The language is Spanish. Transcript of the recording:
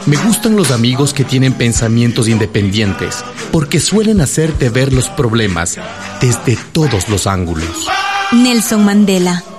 Me gustan los amigos que tienen pensamientos independientes, porque suelen hacerte ver los problemas desde todos los ángulos. Nelson Mandela.